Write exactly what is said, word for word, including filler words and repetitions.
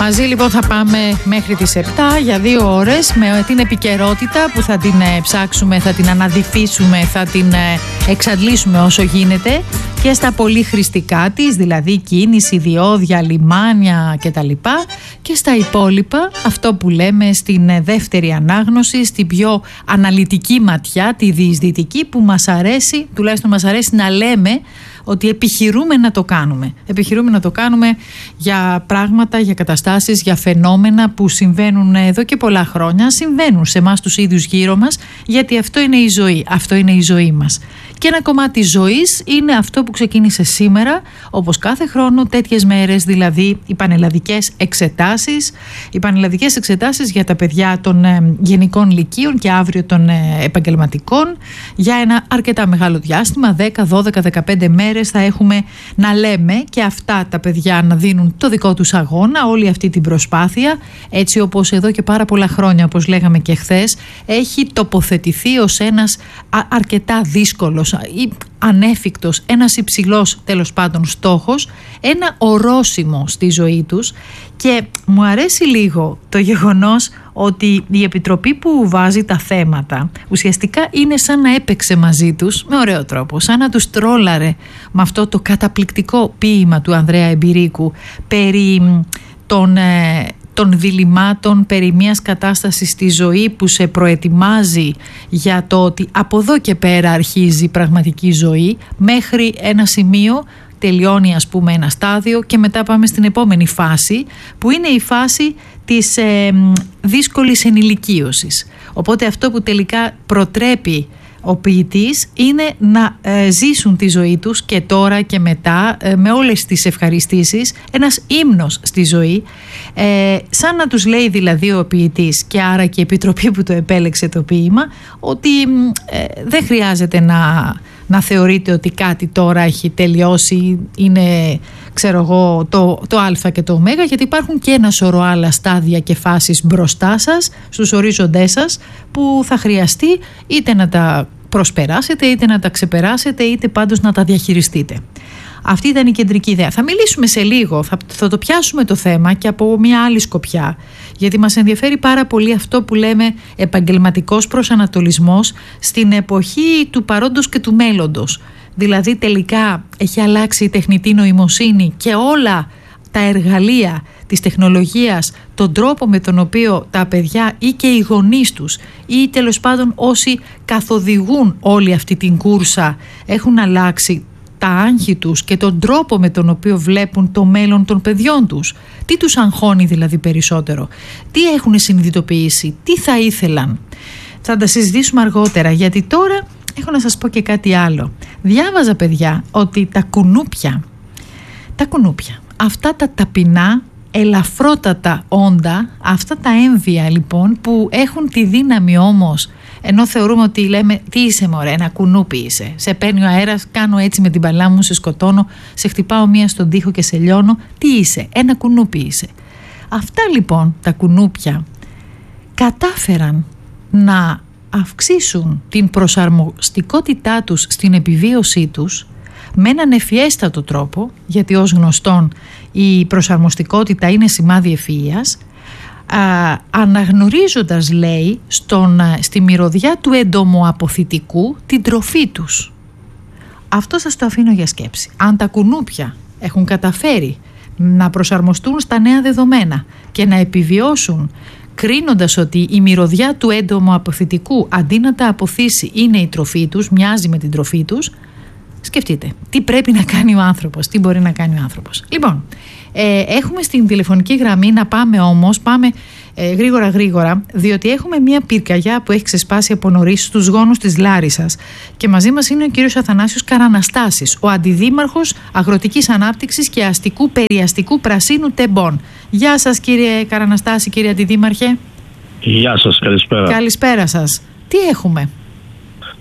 Μαζί λοιπόν θα πάμε μέχρι τις επτά για δύο ώρες με την επικαιρότητα που θα την ψάξουμε, θα την αναδυφίσουμε, θα την εξαντλήσουμε όσο γίνεται και στα πολύ χρηστικά της, δηλαδή κίνηση, διόδια, λιμάνια κτλ. Και στα υπόλοιπα, αυτό που λέμε στην δεύτερη ανάγνωση, στην πιο αναλυτική ματιά, τη διεισδυτική, που μας αρέσει, τουλάχιστον μας αρέσει να λέμε ότι επιχειρούμε να το κάνουμε. Επιχειρούμε να το κάνουμε για πράγματα, για καταστάσεις, για φαινόμενα που συμβαίνουν εδώ και πολλά χρόνια, συμβαίνουν σε εμάς τους ίδιους γύρω μας, γιατί αυτό είναι η ζωή, αυτό είναι η ζωή μας. Και ένα κομμάτι ζωής είναι αυτό που ξεκίνησε σήμερα, όπως κάθε χρόνο, τέτοιες μέρες, δηλαδή οι πανελλαδικές εξετάσεις, οι πανελλαδικές εξετάσεις για τα παιδιά των ε, γενικών λυκείων και αύριο των ε, επαγγελματικών, για ένα αρκετά μεγάλο διάστημα, δέκα, δώδεκα, δεκαπέντε μέρες θα έχουμε να λέμε και αυτά τα παιδιά να δίνουν το δικό τους αγώνα, όλη αυτή την προσπάθεια, έτσι όπως εδώ και πάρα πολλά χρόνια, όπως λέγαμε και χθες, έχει τοποθετηθεί ως ένας α, αρκετά δύσκολος ή ανέφικτος, ένας υψηλός τέλος πάντων στόχος, ένα ορόσημο στη ζωή τους. Και μου αρέσει λίγο το γεγονός ότι η Επιτροπή που βάζει τα θέματα ουσιαστικά είναι σαν να έπαιξε μαζί τους με ωραίο τρόπο, σαν να τους τρόλαρε με αυτό το καταπληκτικό ποίημα του Ανδρέα Εμπειρίκου περί των ε, των διλημάτων, περί μιας κατάστασης στη ζωή που σε προετοιμάζει για το ότι από εδώ και πέρα αρχίζει η πραγματική ζωή, μέχρι ένα σημείο τελειώνει ας πούμε ένα στάδιο και μετά πάμε στην επόμενη φάση, που είναι η φάση της ε, δύσκολης ενηλικίωσης. Οπότε αυτό που τελικά προτρέπει ο ποιητής είναι να ε, ζήσουν τη ζωή τους και τώρα και μετά ε, με όλες τις ευχαριστήσεις, ένας ύμνος στη ζωή, ε, σαν να τους λέει δηλαδή ο ποιητής και άρα και η Επιτροπή που το επέλεξε το ποίημα, ότι ε, δεν χρειάζεται να, να θεωρείτε ότι κάτι τώρα έχει τελειώσει, είναι ξέρω εγώ το, το α και το ω, γιατί υπάρχουν και ένα σωρό άλλα στάδια και φάσεις μπροστά σας, στους ορίζοντές σας, που θα χρειαστεί είτε να τα προσπεράσετε, είτε να τα ξεπεράσετε, είτε πάντως να τα διαχειριστείτε. Αυτή ήταν η κεντρική ιδέα. Θα μιλήσουμε σε λίγο, θα, θα το πιάσουμε το θέμα και από μια άλλη σκοπιά, γιατί μας ενδιαφέρει πάρα πολύ αυτό που λέμε επαγγελματικός προσανατολισμός στην εποχή του παρόντος και του μέλλοντος. Δηλαδή τελικά έχει αλλάξει η τεχνητή νοημοσύνη και όλα τα εργαλεία της τεχνολογίας, τον τρόπο με τον οποίο τα παιδιά ή και οι γονείς τους ή τέλος πάντων όσοι καθοδηγούν όλη αυτή την κούρσα έχουν αλλάξει τα άγχη τους και τον τρόπο με τον οποίο βλέπουν το μέλλον των παιδιών τους. Τι τους αγχώνει δηλαδή περισσότερο, τι έχουν συνειδητοποιήσει, τι θα ήθελαν. Θα τα συζητήσουμε αργότερα, γιατί τώρα έχω να σας πω και κάτι άλλο. Διάβαζα παιδιά ότι τα κουνούπια, τα κουνούπια, αυτά τα ταπεινά, ελαφρότατα όντα, αυτά τα έμβια λοιπόν που έχουν τη δύναμη όμως, ενώ θεωρούμε ότι λέμε τι είσαι μωρέ, ένα κουνούπι είσαι, σε παίρνει ο αέρας, κάνω έτσι με την παλάμη μου, σε σκοτώνω, σε χτυπάω μία στον τοίχο και σε λιώνω, τι είσαι, ένα κουνούπι είσαι. Αυτά λοιπόν τα κουνούπια κατάφεραν να αυξήσουν την προσαρμοστικότητά τους στην επιβίωσή τους με έναν ευφιέστατο τρόπο, γιατί ως γνωστόν η προσαρμοστικότητα είναι σημάδι ευφυΐας, α, αναγνωρίζοντας λέει στον, στη μυρωδιά του εντομοαποθητικού την τροφή τους. Αυτό σας το αφήνω για σκέψη. Αν τα κουνούπια έχουν καταφέρει να προσαρμοστούν στα νέα δεδομένα και να επιβιώσουν κρίνοντας ότι η μυρωδιά του εντομοαποθητικού αντί να τα αποθήσει είναι η τροφή τους, μοιάζει με την τροφή τους, σκεφτείτε τι πρέπει να κάνει ο άνθρωπος, τι μπορεί να κάνει ο άνθρωπος. Λοιπόν, ε, έχουμε στην τηλεφωνική γραμμή να πάμε όμως, πάμε ε, γρήγορα γρήγορα, διότι έχουμε μια πυρκαγιά που έχει ξεσπάσει από νωρίς στους γόνους της Λάρισσας και μαζί μας είναι ο κύριος Αθανάσιος Καραναστάσης, ο Αντιδήμαρχος Αγροτικής Ανάπτυξης και Αστικού Περιαστικού Πρασίνου Τεμπών. Γεια σας κύριε Καραναστάση, κύριε Αντιδήμαρχε. Γεια σας, καλησπέρα. Καλησπέρα σας. Τι έχουμε?